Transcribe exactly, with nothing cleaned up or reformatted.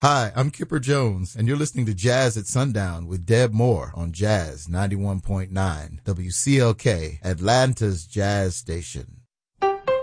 Hi, I'm Kipper Jones, and you're listening to Jazz at Sundown with Deb Moore on Jazz ninety-one point nine W C L K, Atlanta's Jazz Station.